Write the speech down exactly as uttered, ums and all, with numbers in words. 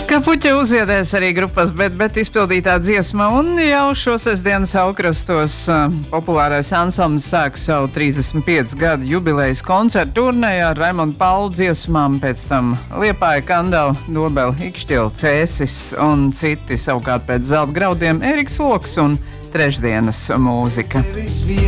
Kā puķa uzziedēs arī grupas, bet, bet izpildītā dziesma, un jau šo sestdienas Aukrastos uh, populārais ansamblis sāk savu trīsdesmit piecu gadu jubilejas koncertu turnēju ar Raimondu Paulu dziesmām, pēc tam Liepāja, Kandava, Dobela, Ikšķila, Cēsis un citi, savukārt pēc Zelta graudiem Eriks Loks un Trešdienas mūzika.